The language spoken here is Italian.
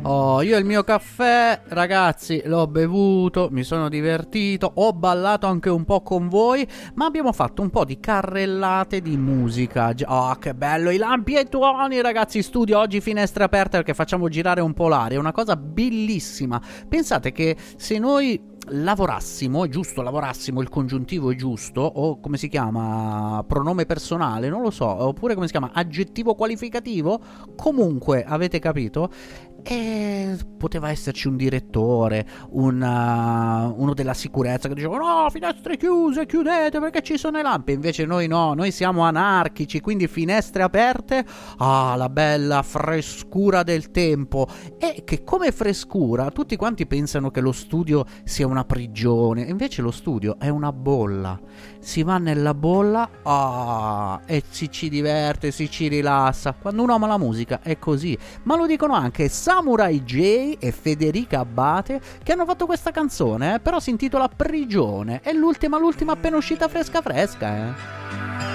Oh, io il mio caffè, ragazzi, l'ho bevuto, mi sono divertito, ho ballato anche un po' con voi, ma abbiamo fatto un po' di carrellate di musica. Oh, che bello, i lampi e i tuoni, ragazzi, studio oggi finestre aperte perché facciamo girare un po' l'aria, è una cosa bellissima. Pensate che se noi lavorassimo, è giusto, lavorassimo, il congiuntivo è giusto, o come si chiama, pronome personale, non lo so, oppure come si chiama, aggettivo qualificativo, comunque, avete capito? E poteva esserci un direttore, uno della sicurezza che diceva no, finestre chiuse, chiudete perché ci sono le lampi. Invece noi no, noi siamo anarchici, quindi finestre aperte. Ah, la bella frescura del tempo. E che come frescura tutti quanti pensano che lo studio sia una prigione, invece lo studio è una bolla. Si va nella bolla e ci diverte, ci rilassa. Quando uno ama la musica è così. Ma lo dicono anche Samurai J e Federica Abbate, che hanno fatto questa canzone, però si intitola Prigione. È l'ultima appena uscita fresca.